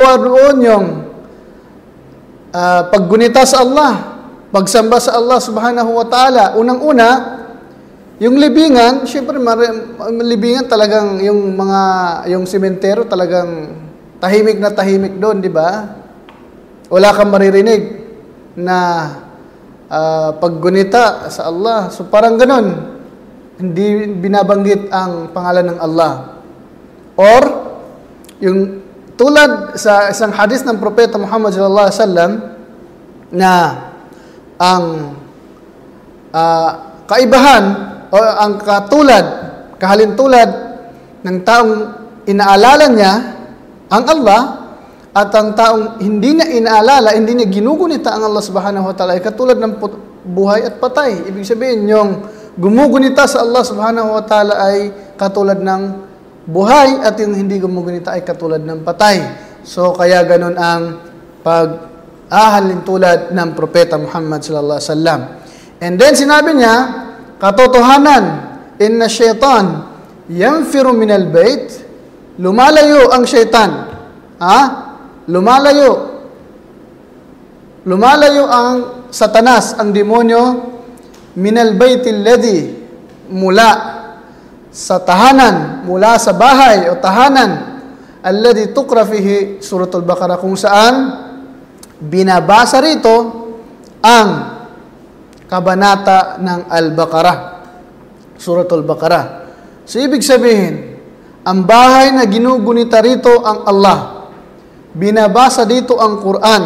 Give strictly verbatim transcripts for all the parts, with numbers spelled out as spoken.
halimbawa doon yung uh, paggunita sa Allah, pagsamba sa Allah subhanahu wa ta'ala. Unang-una, yung libingan, syempre libingan talagang yung mga, yung sementero talagang tahimik na tahimik doon, di ba? Wala kang maririnig na uh, paggunita sa Allah. So parang ganun, hindi binabanggit ang pangalan ng Allah. Or, yung tulad sa isang hadis ng Propeta Muhammad sallallahu alaihi wasallam na ang uh, kaibahan o ang katulad, kahalintulad ng taong inaalala niya ang Allah at ang taong hindi niya inaalala, hindi niya ginugunita ang Allah subhanahu wa ta'ala ay katulad ng buhay at patay. Ibig sabihin, yung gumugunita sa Allah subhanahu wa ta'ala ay katulad ng buhay at yung hindi gumugunita ay katulad ng patay. So, kaya ganun ang pag-ahalin tulad ng Propeta Muhammad sallallahu alaihi wasallam. And then, sinabi niya, katotohanan, inna syaitan yanfiru minal bait, lumalayo ang syaitan. Ha? Lumalayo. Lumalayo ang satanas, ang demonyo, minal baitil ladhi, mula sa tahanan, mula sa bahay o tahanan, alladhi tukra fihi suratul Baqarah, kung saan binabasa rito ang kabanata ng Al-Baqarah, suratul Baqarah. So, ibig sabihin, ang bahay na ginugunita rito ang Allah, binabasa dito ang Quran,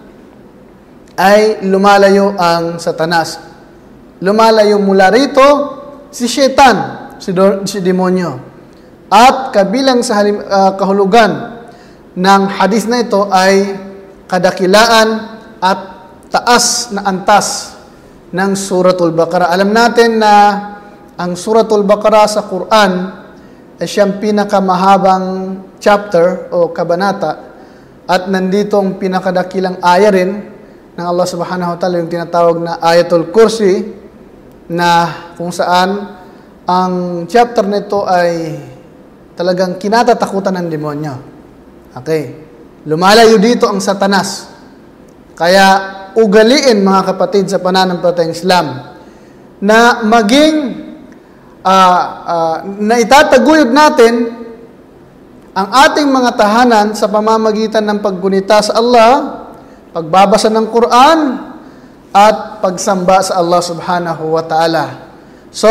ay lumalayo ang satanas. Lumalayo mula rito si Syaitan, si, do, si demonyo. At kabilang sa halim, uh, kahulugan ng hadis na ito ay kadakilaan at taas na antas ng Suratul Baqarah. Alam natin na ang Suratul Baqarah sa Quran ay siyang pinakamahabang chapter o kabanata at nandito ang pinakadakilang aya rin ng Allah subhanahu wa ta'ala, yung tinatawag na Ayatul Kursi, na kung saan ang chapter nito ay talagang kinatatakutan ng demonyo. Okay. Lumalayo dito ang satanas. Kaya ugaliin, mga kapatid, sa pananampalatayang Islam na maging uh, uh, na itataguyod natin ang ating mga tahanan sa pamamagitan ng paggunita sa Allah, pagbabasa ng Quran, at pagsamba sa Allah subhanahu wa ta'ala. So,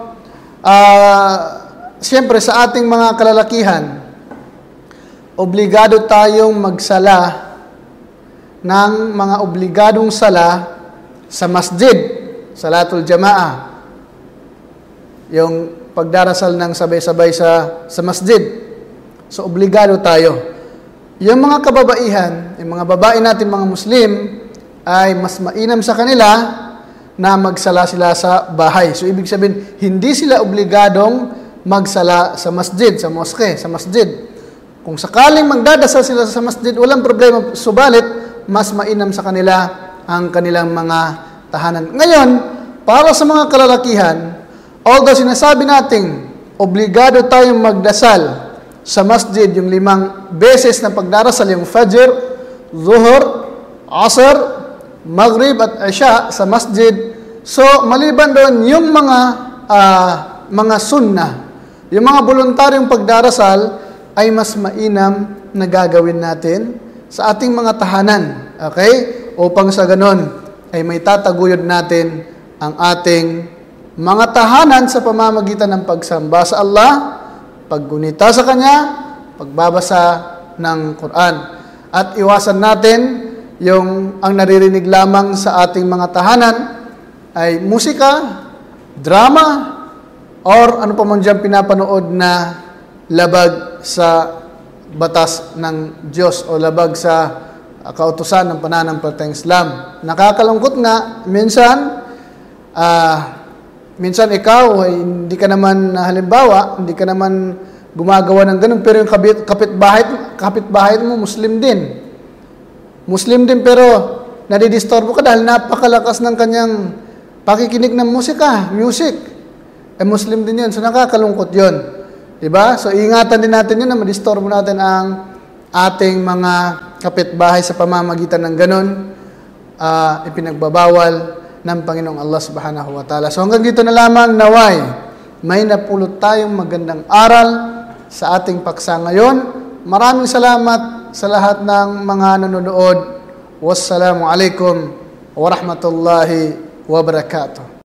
uh, siyempre sa ating mga kalalakihan, obligado tayong magsala ng mga obligadong sala sa masjid, salatul jamaah, yung pagdarasal ng sabay-sabay sa, sa masjid. So, obligado tayo. Yung mga kababaihan, yung mga babae natin, mga Muslim, ay mas mainam sa kanila na magsala sila sa bahay. So, ibig sabihin, hindi sila obligadong magsala sa masjid, sa mosque, sa masjid. Kung sakaling magdadasal sila sa masjid, walang problema. Subalit, mas mainam sa kanila ang kanilang mga tahanan. Ngayon, para sa mga kalalakihan, although sinasabi nating obligado tayong magdasal sa masjid, yung limang beses na pagdarasal, yung Fajr, Zuhur, Asr, Maghrib at Isha sa masjid. So, maliban doon yung mga uh, mga sunnah, yung mga voluntaryong pagdarasal ay mas mainam na gagawin natin sa ating mga tahanan. Okay? Upang sa ganon ay may tataguyod natin ang ating mga tahanan sa pamamagitan ng pagsamba sa Allah, paggunita sa Kanya, pagbabasa ng Quran. At iwasan natin yung ang naririnig lamang sa ating mga tahanan ay musika, drama, or ano pa man dyan pinapanood na labag sa batas ng Diyos o labag sa kautusan ng pananampalatayang Islam. Nakakalungkot nga, minsan, uh, minsan ikaw, ay hindi ka naman, halimbawa, hindi ka naman gumagawa ng ganun, pero yung kapit, kapitbahay, kapitbahay mo, Muslim din. Muslim din, pero nadidisturbo ka dahil napakalakas ng kanyang pakikinig ng musika, music. Eh, Muslim din yun. So, nakakalungkot yun. Diba? So, ingatan din natin yun na madisturbo natin ang ating mga kapitbahay sa pamamagitan ng ganon, uh, ipinagbabawal ng Panginoong Allah subhanahu wa ta'ala. So hanggang dito na lamang, naway, may napulot tayong magandang aral sa ating paksa ngayon. Maraming salamat sa lahat ng mga nanonood. Wassalamu alaikum wa rahmatullahi wa barakatuh.